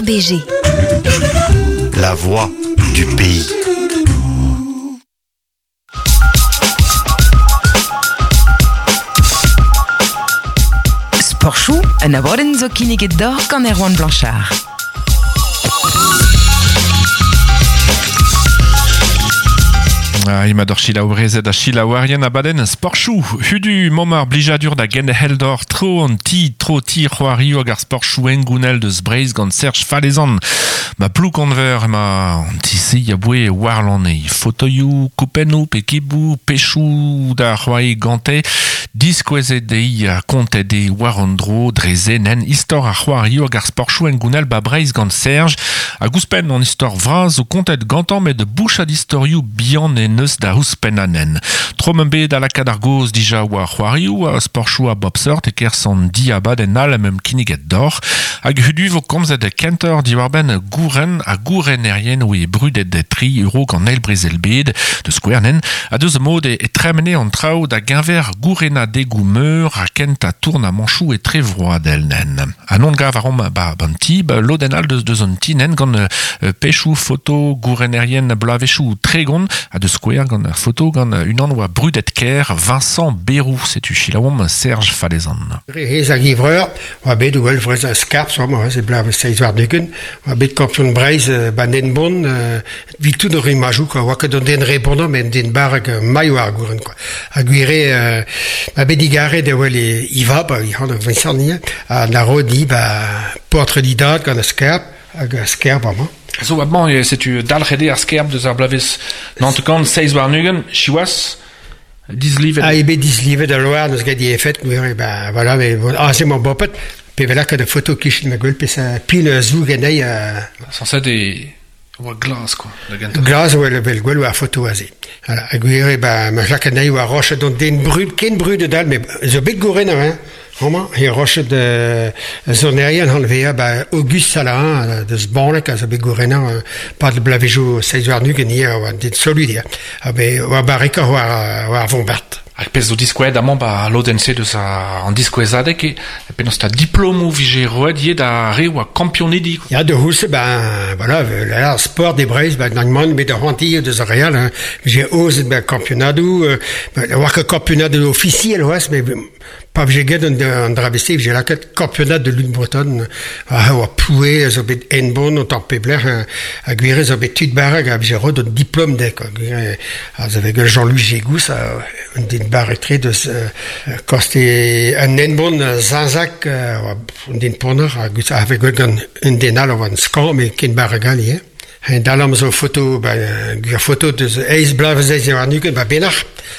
RBG. La voix du pays. Sport chou, un aboren zo kinniget d'or gant Erwan Blanchard. Ima d'or chila obrezet a chila warien a baden sport chou. Hudu momar blijadur da gen heldor tro ti c'hoari hag ar sport chou engounel deus breiz gant Serge Falezan. Ma plou konver ma tisi a boe warlan e fotoiou, koupenou, pekibou, pechou da c'hoari gante, diskwezet dei a kontet de warandro dreze nen istor a c'hoari hag ar sport chou engounel ba breiz gant Serge, a gouspen an istor vraz o kontet gantan met de boucha d'istorioù bihan en neus da ouspen anen. Tromembe da lakad ar goz dija oa c'hoarioù a sport chou a bobsort e kersan di abad en al mem kinniget d'or, hag hudu vo komzet e kentor di warben gouren a gouren erien oe brudet de 3 euro gant eil brezelbed de skouernen, a deus mod e tremene an trao da genver gourena degou meur a kent a tourn a manchou e tre vroadel nen. Anon gav arom ba tib, lodenal deus an tinen gant pechou, foto, gouren erien blavechou tregon, a deus skouer gant foto gant unan oa brudet ker Vincent Berou, setu chilaom Serge Falezan. Hez a givreur, oa bet ouel vrez a skarp, se blav 6 war duken, oa bet kampion breiz banen bon, vitout ur imajou, oa ket an den repondant, men den barag mai war gouren. A gwire, oa bet digare de ouel iva, i c'hant Vincent ni, a naro di, portre didat gant a skarp, hag a skarp amañ. So, abman, setu dalrede ar skerb deus ar blavez nantekant 6 war nugen, chiwas, dislivet. Ebe dislivet a loar, neus gadi efet, voilà, se man bopet, pe vela ket a foto kichin ma gwell, pe sa pil zou genei a... Sanset oa glas, quoi. Glas oa level gwell oa foto aze. A gwire, ma jacques anei oa roche don den brud, ken brud dal, me zo bet gouren a Homa, he roche de zonerien han vea Auguste Salahin deus banlek a zo bet gourena pad blavejo 6 war nugen hier oa dit soludia. Oa barika oa vombert. Ak pez zo diskouet amant lodense deus an diskouezadek e penaos ta diplom vije roed ye da re oa kampionedi. Ya de house, voilà, la sport de breiz, nagman bet da hanti deus a real, j'ai osé campionadou, oa ka campionadou officiel oas, mais pas j'ai get an drabeste, j'ai la campionat de lutte bretonne, oa poué, zo bet enbon, o tamm pebler, a gwire zo bet tud barag, j'ai rod un diplôme dek, zo veg Jean-Louis Gégous, un den barretre deus koste an enbon zanzak, un den ponner, a veg un denal oa an skam, me ken baragal, En dalam zo foto, gwir foto deus eiz blav zeiz eo ar nuken, benach.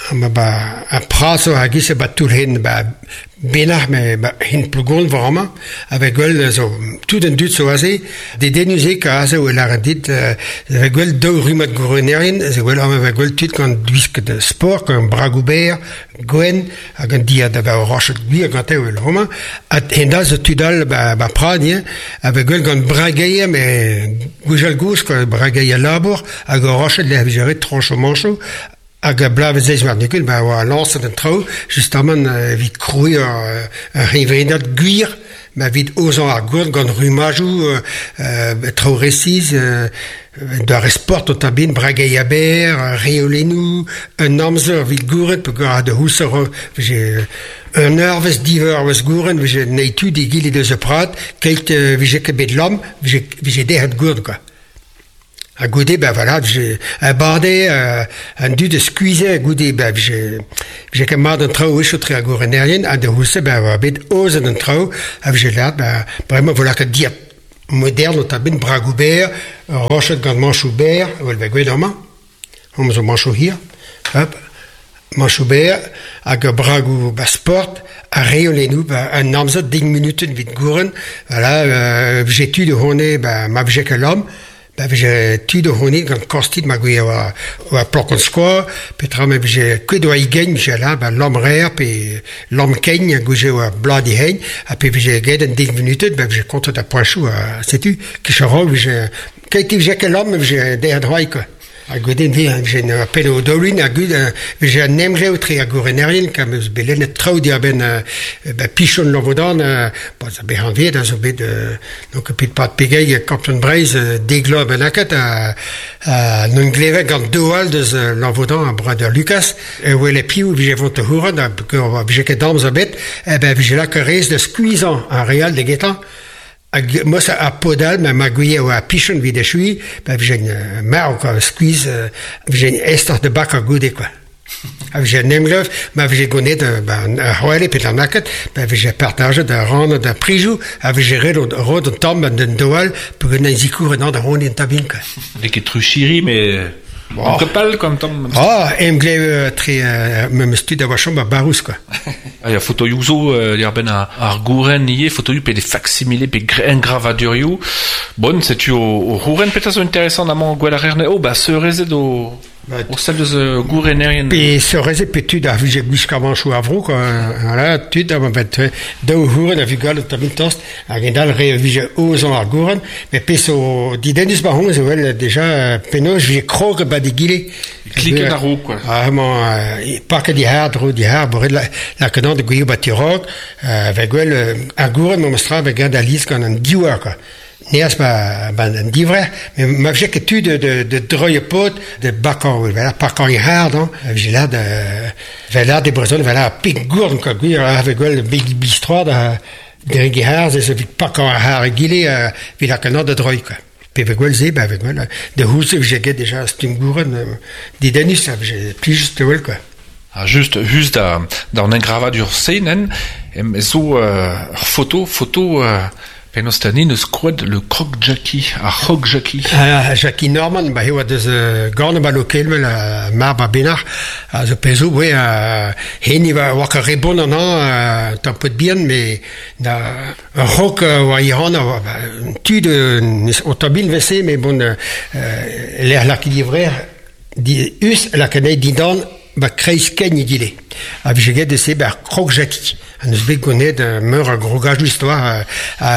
A prazo a gise tout hen, benach, hen plougon vrama, avec gwell zo tout en dut zo aze, de denuze ka aze o lar dit, avec gwell dou rumat gourenerien, avec gwell tout kan duisk de sport, kan Bragoubert, Gwen, hag an dia da o rochet gwir gante o vrama, at henda zo tudal pradie, avec gwell kan Bragaia, mais goujal gous, Bragaia labor, hag o rochet le avigeret trancho mancho, hag a blav zeiz war nukel, oa lancet an trao, justement vit kroui ar revenat gwir, vit ozan ar gourd gant rumajou, trao resiz, da sport o tabin Bragaia ber, reolenou, un amzer vit gouret, pe gant a de housser, un eurvez diver vez gouren, vije neitu di gili deus a prat, kelt vije kebet lam, vije dehat gourd, quoi. A goude, voilà, j'ai abordé un dut de squeezer, a goude, j'ai kamad un trao eo tre a gourenerien, a de housse, bet oz an trao, j'ai l'air, vraiment, voilà, que dire moderne, o tabin Bragoubert, rochet gant Manchoubert, ouel va gwed ama, om zo Manchou hir, hop, Manchoubert, hag Bragou sport, a reolenou, un amzot 10 minuten vit gouren, voilà, j'ai tu de hone, ma vjek a l'homme, j'ai tu de honi gant kostit ma gwe oa plokon skoa, petra me j'ai kwe doa igen, j'ai là, l'homme rare, pe l'homme keigne, gwe oa bladi hein, a pe j'ai ged en 10 minutes, j'ai contre da poinchou, c'est tu, ki charol, j'ai, kaiti j'ai que l'homme, j'ai derrière droit, quoi. A goudenn vi, j'ai un pen o dolin, a gud, j'ai un nemge o tre a gourenerien, kam eus belen trao di a ben pichon l'envodan, bon, ça bet an vied, a zo bet, donc pit pat pegei kampion Breizh deglo ben akat, non glevek an doal deus l'envodan a brader Lucas, e wele piou vi j'ai vont te houran, vi j'ai damz a bet, vi j'ai la kerez de skuizan a real de getan, moi ça a podal ma gouye ou a pichon vid chui j'ai une mar quoi squeeze j'ai une estar de bac à goûter quoi j'ai nemglov j'ai gonné de hoile puis la naket j'ai partagé de rendre de prijou j'ai géré le rod de tombe de doal pour que n'aille court dans de rond in tabin quoi les qui truchiri mais on capal comme tom emgle très même stud à wachom à barous quoi il y a photo yuzo il y a ben à gouren nié photo yu pe des facsimilés pe engravadure yu bon c'est tu au gouren peut-être intéressant d'amant gualarerne oh bah ce réseau au celle de gourenerien et ce réseau peut-tu à j'ai buscaman chou avro quoi voilà tu d'avant de gouren a vu gal tabin tost a gendal révige aux en gouren mais peso didenus bahon wel déjà penos j'ai croque ba de guilé clique na roue quoi ah mon pas que di hard di hard la canon de guillou batirok avec wel a gouren mo mostra avec gandalis quand un diwa quoi Neas un divre, mais ma j'ai que tu de droye pot, de bacon, voilà, par quand il hard, hein, j'ai l'air des bresons, voilà, pic gourde, quoi, avec le big bistro de rigihards, et ce vite pas quand hard guilé, puis la canon de droye, quoi. Puis avec le zeb, avec moi, de housse, j'ai déjà, c'est une gourde, des denus, j'ai plus juste well, quoi. Ah, juste dans un gravadure seinen, et so, photo, Penostani ne squad le croc Jackie à Rock Jackie. Jackie Norman, bah, il y a des grandes baloquelles, la marbre bénar, à ce peso, oui, il va avoir qu'un rebond, non, tant peu de bien, mais, un rock, il y a tu de, automobile WC, mais bon, l'air là qui livrait, us, la canette d'Idan, bah, kreis ken yidile. Avec j'ai de ces croc Jackie. Un usbek gonnet meurt un gros gage d'histoire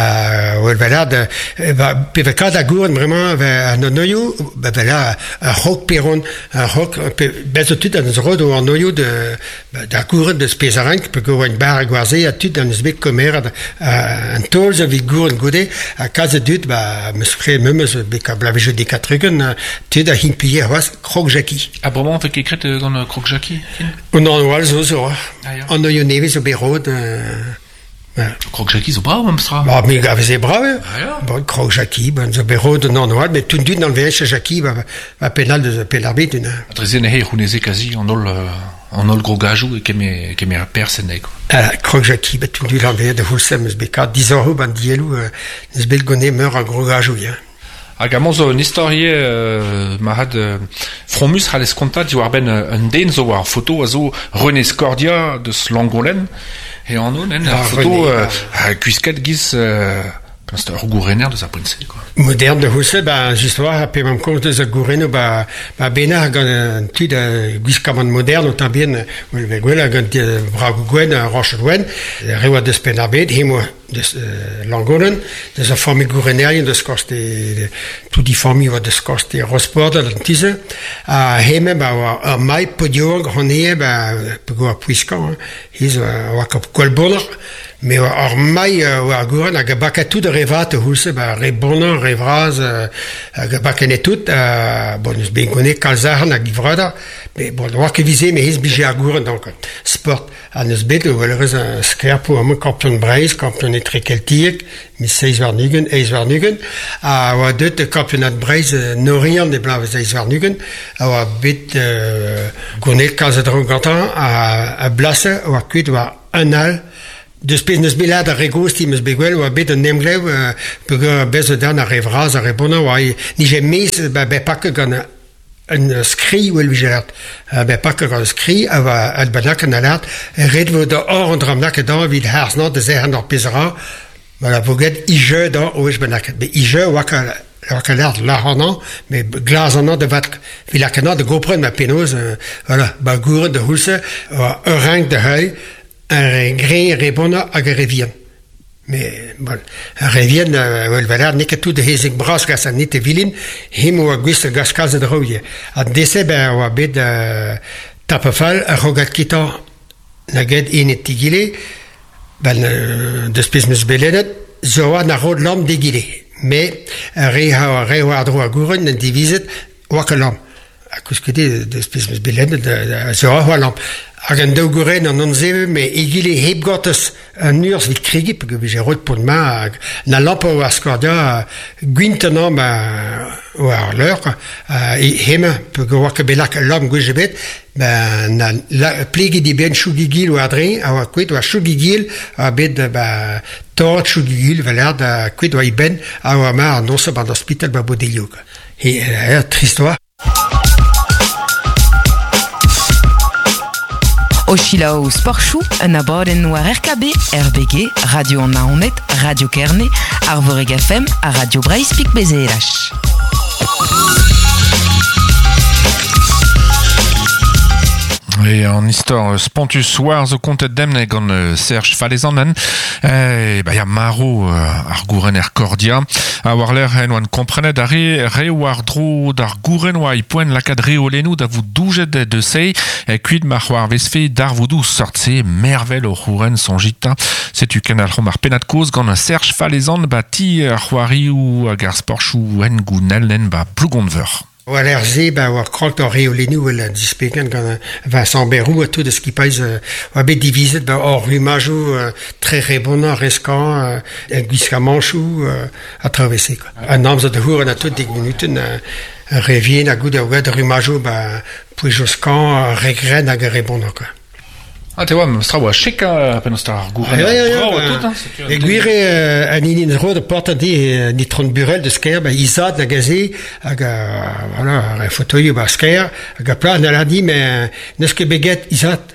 où elle va là de puis avec cada gourne vraiment un noyau ben là un rock peron un rock ben tout dans un road ou un noyau de la gourne de spesarin que peut une barre guazée à tout dans usbek commer un tools avec gourne godé à casa dut bah me serait même usbek avait je des quatre guns tu da himpier was croc Jackie ah vraiment fait écrit dans le croc Jackie non walzo on noyau nevis au bureau Croc Jackie c'est bravo même ça bah mais c'est bravo bon Croc Jackie ben ce bureau de non mais tout d'une dans le VH Jackie va pénal de pénarbit une très né hunese quasi on a le gros gajou et que mes pères c'est né quoi Croc Jackie ben tout d'une dans le VH de Hulsem SBK 10 € ben dielou SBK gonné meurt un gros gajou bien Agamo zo un historie mahad fromus hales konta di war ben un den zo war photo a zo René Scordia de Slangolen et en on a photo kuisket giz c'est un gourener de sa princesse quoi moderne de Husse bah justement après même compte de goureno bah benar gan tu de guiscaman moderne autant bien le veguela gan braguen rocheguen rewa de spenabed himo de Langolen de sa famille gourenerien de scoste tout di famille de scoste rosport de tise a heme bah a mai podio granie bah pour puisqu'an is wa kolbonner mais or mai wa gouren a gabaka tout de revat hulse ba rebonner revraz gabaka tout bon us bengone kalzar na givrada mais bon wa que viser mais is bije a gouren donc sport an us bet ou alors un scare pour un champion Breizh champion trikeltiek mais 6 Varnugen a wa deux championnat Breizh norien de blanc 6 Varnugen a bet gonne kalzadron gantan a blasse wa kuit wa un al de spes belad a regosti meus beguel ou a bet un nemglev pour bez dan a revraz a rebona ou ni j'ai mis be pas que gana un scri ou el vigelat be pas que gana scri ava al banak an alat red vo de or en dramnak dan vid harsnat de zeh an or pesara voilà voget i jeu dan o es banak be i jeu waka l'art l'arnan mais glazana de vat vilakana de gopren ma penos voilà ba gour de hulse un rang de heu un gré rebona a gerevien Mais, bon, revien, voilà, n'est tout de hezek bras, gas a nete vilin, him ou a gwist gas kalz de rouille. A dese, ben, ou a bed, tapafal, a rogat kita, naged inet tigile, ben, de spes meus belenet, zo a na rod lam degile. Mais, re a dro a gouren, nan divizet, oa ke lam. A kouskede, de spes meus belenet, zo a lam. Hag an daou goren an anzeve, me egile heb gottes an urs vit krigi, pege vije rot pon ma, hag na lampa o askordia, gwintenam o ar leur, hema, pege oa belak lam gwejebet, na plege di ben chougigil o adre, a oa kwet oa chougigil, a bet torret chougigil, velard, a kwet oa iben, a oa ma an osa ban hospital ba bodelio. Tristoa. Oshilao Sporchou, un abaden war RKB, RBG, Radio Naonet, Radio Kerne, Arvoreg FM, a Radio Breis Pik BZLH. Et en histoire spontus war zo kontet demne gant Serge Falezanen, ya maro ar gouren cordia, a war l'er en oan komprenet a re war dro d'ar gouren oa poen lakad reolenou da vou doujet de sei, kuit mar war vesfe dar voudou sortse mervel o gouren son jita. Setu ken al c'hom ar penat koz gant Serge Falezan ti ar c'hoari ou hag ar sporchou en gounel nen plougonveur. Ou l'air ze, war kralt ar reolenou el dispegen gant Vincent Berrou a tout de skipaiz oa bet divizet or rumajou tre rebona reskan gwiska manchou a travesse. An amzat de houren a tout 10 minuten revien a gout a oued rumajou pouijoskan regren hag rebona. Ah, te oa, stra oa cheka pen osta ar gouren. E gwire an inin ro de porta di nitron burel de sker, izad na gaze, hag voilà, a fotoio sker, hag a pla na ladi, mais neus ket beget izad,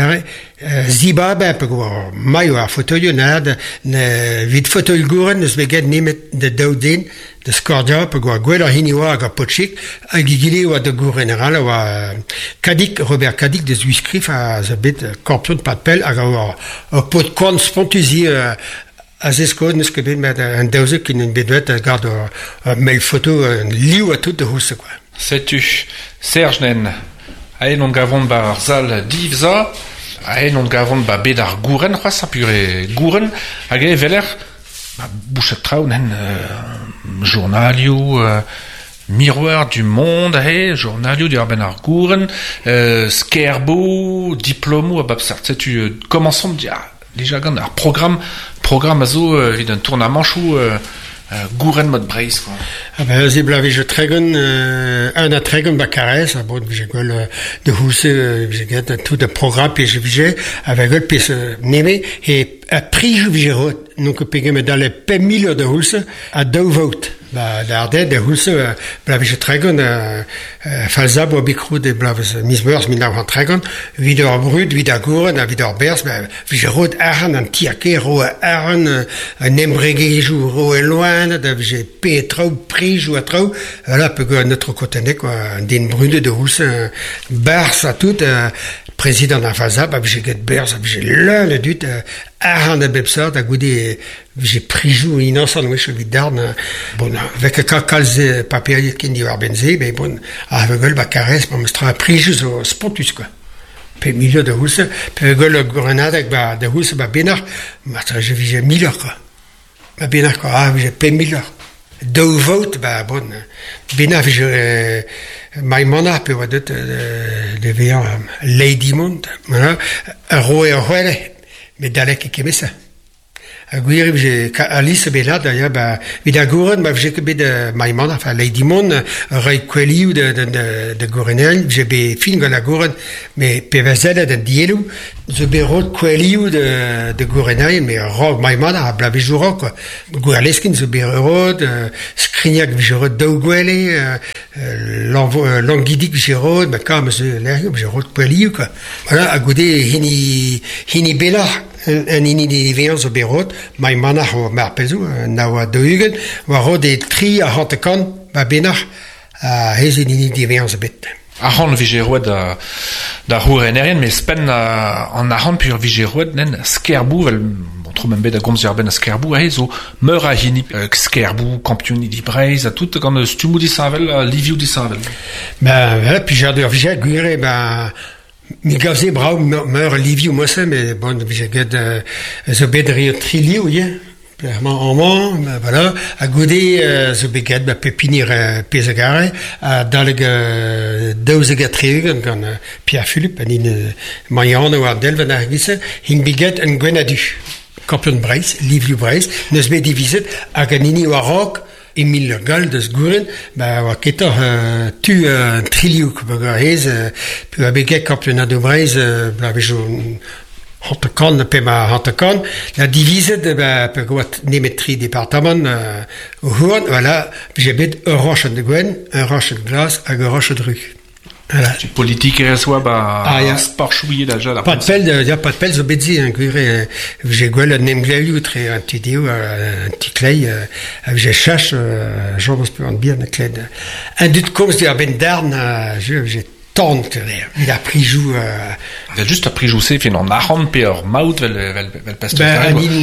ziba, pe go mai a fotoio na lad, vid fotoio gouren, neus beget nemet de daouden, de skordia, pe go a gwell ar hini oa hag a potchik, hag igile oa de gouren eral, oa Kadik, Robert Kadik de Zuiskrif a zabet kampion de patpel, hag a pot korn spontuzi a zesko, neus ket bet an daouzek kin en bedwet a gard mail foto, liou a tout de housse, quoi. Setu, Serge nen, aen on gavon ar zal divza, aen on gavon bet ar gouren, c'hoaz a pure gouren, hag e veler, bouchet traoù nen journalio, Miroir du Monde, journalio du Arben ar gouren, skerbo, diplomo a babsart. Setu, commençons de dire, déjà gant ar programme a zo vid un tourna manchou gouren mod Breis, quoi. Ah ben, ze blavi je tregon, un a tregon Bacarès, a bod vije gol de housse, vije get tout de programme, pe je vije, avec gol pe se neme, et a prix je vije rot, donc pegem dans les pe mille de housse, a dou vote. D'ardet, de housse, blavi je tregon, falzab o bikrou de blavis mismeurs, min av an tregon, vid ur brud, vid ar gouren, vid ur bers, vije rot aran an tiake, ro aran, an embregejou, ro e loin, da vije pe trao, prix ou à trop, là, peut que notre côté, quoi, d'une brune de housse, bars à tout, président d'un phasab, j'ai get bers, j'ai l'un, le dut, à de bebsart, à goûter, j'ai pris jour, innocent, oui, je suis d'arne, bon, avec un calze papier qui dit benzé, mais bon, avec le caresse, bon, je travaille pris jour au spontus, quoi. Puis milieu de housse, puis le grenade avec de housse, bénard, j'ai vu 1000 heures, quoi. Bénard, quoi, j'ai payé 1000 heures. Dou vote, bon, bena vije maimona pe oa deut de vean Lady Mont, un ro e c'hwele, met dalek e kemesa. A gwir vije Alice bela, d'ailleurs, vid a gouren, vije ket bet maimona, enfin Lady Mont, rei kweliou de gourenel, vije be fin gant a gouren, me pe vezel ad dielou, ze be rot kweliou de gourenel, me rog maimona a blavi jouro, quoi. Gouerleskin ze be rot, skriniak vije rot daou gwele, langidik vije rot, ma kam ze l'er, vije rot kweliou, quoi. Voilà, a goude hini bela, un ini de vean zo berot, mai manach o marpezou, na oa deugen, oa rod e tri a hantekan, benach, a hez en ini de vean zo bet. A ran vije roed da houren erien, mais spen an a ran pur vije roed nen skerbou vel trop même da gomz ben a skerbou a zo meur a hini skerbou campioni di Breizh a tout gant stumu di savel liviu di savel. Ben voilà, puis j'ai de viget guire ben mi gavze brau meur liviu moi ça mais bon j'ai gade zo bedri triliu yeah. En man, voilà, a goude zo begad ba pepinir pez a gare a daleg daouz ega treugen gant Pierre Philippe an in maian o ar delven ar gise hing begad an gwenadu kampion Breizh, liviu Breizh, neus bet divizet hag an ini oa rok Emile Gal deus gouren, ba oa ketor tu an triliu baga hez, pe a begad kampionado Breizh, bla vejo Hantekan, pema Hantekan, la divise de pe goat nemetri département au Hoorn, voilà, j'ai bet un roche de gwen, un roche de glace, hag un roche de rue. Voilà. Politique et soit Sporchouillé déjà la pas de pelle, y a pas de pelle zo betzi hein, guire j'ai gwel un nemgleu très un petit déo un petit clay j'ai cherche j'en peux en bien cled. Un dut comme de ben darn j'ai il a pris joue il a juste pris joue c'est fin en arran per maut vel pasteur anini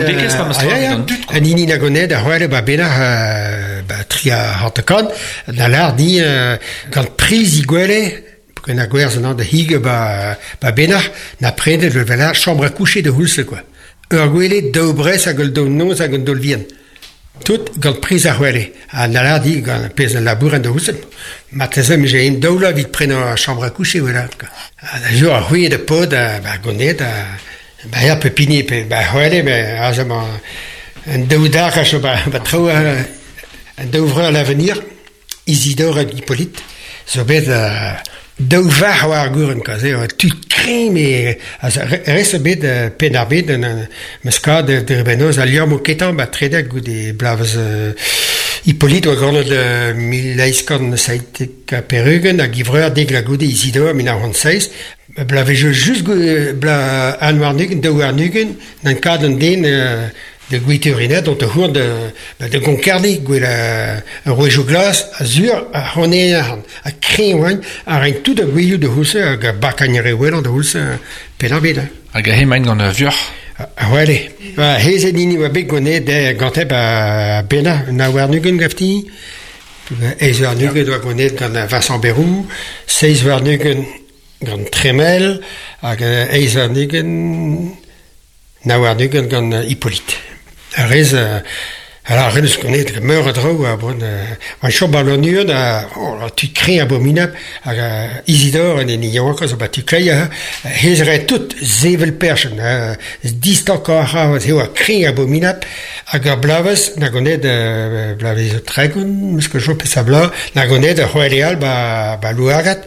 nagoned a roile ba bena ba tria Hantekan da lar di gant prise igwele pour na gwerz an de hige ba bena na prende le vela chambre à coucher de hulse quoi gwele do bres a gol do noz a gol do vien tout gant prise a roile a na lar di gant pez na labour an de hulse matezem j'ai une doula vite prendre la chambre à coucher voilà un jour a rué de pod ba gonet ba ya pepini pe ba roile mais azama un douda ka ba trop un d'ouvrir à l'avenir Isidore et Hippolyte so bet douva war guren kaze tu crime mais reste bet penabet de mescade de Benos à Lyon moketan ba treda goudi blavs Hippolyte o gant de mileiskan saitek a perugen a givreur deg la goude Isidore 1906 blavejo just bla anwar nugen de war nugen nan kaden den de guiturinet dont hour de goncardi gwel a roejo glas a zur a honne a kreoin a rein tout de guiou de hulse a bakagnere welan de hulse penabet a ga hemain gant a viur. Wale, heze nini wa bet gone de gante ba bena na war nugen gafti. Eiz war nugen doa gone gant Vincent Berrou, 16 war nugen gant Tremel, hag eiz war nugen na war nugen gant Hippolyte. A rez alors rien de ce qu'on est le meurt drôle à bon un champ ballonnier tu crées abominable Isidore et Niyawa quand ça tu crées heserait tout zevel person distant encore c'est crée abominable à Blaves nagonet de Blaves Dragon parce que je peux savoir nagonet de Royal ba Luagat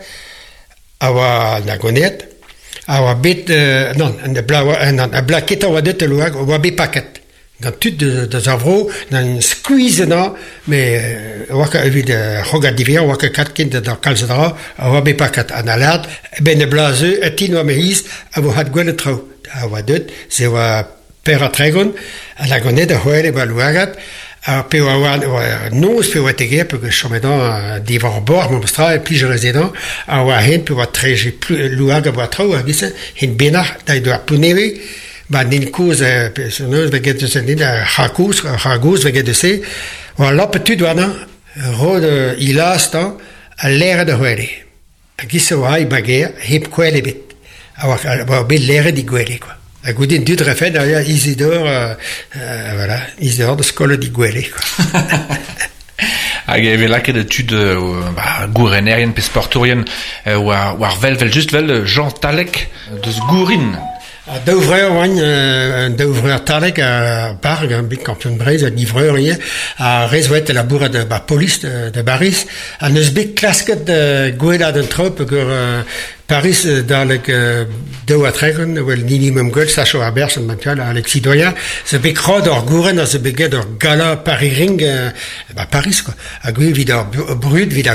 awa nagonet awa bit non de blaqueta wa de Luag wa be paquet dans tout de zavro dans squeeze non mais waka évid regarde divers waka kat kind dans calzadra awabe pakat analad ben blaze etino meis avo had gwel tro awadet ze wa pera tregon la gonne de hoere baluagat a pe wa non se wa tege parce que chomedan divor bord mon stra puis je résident a wa hen pe wa treje plus luaga wa tro a gisse hin benach da do punevi ba nin cause personneuse veget de sen Ragous veget de se voilà petit douana rod ilasta a l'air de hoere a gisse wa I baguer hip kwele bit a be l'air di gwele quoi a goudin dut refait derrière Isidore voilà Isidore de skole di gwele quoi hag eve laket etud gourenerien pe sportorien war vel just vel Jean Talek deus gourin. D'ouvrir Talek à Barg, un big campion de Breizh, à livreur, à Rezouet, la bourre de police de Baris, à Neusbek, clasquet de Gouela d'un trop, que Paris, dans le deux à Tregon, où le minimum gueule, Sacho Herbert, maintenant, Alexis Doyen, ce bec rod, or gouren, ce bec de gala Paris Ring, Paris, quoi. À Goué, vida brut, vida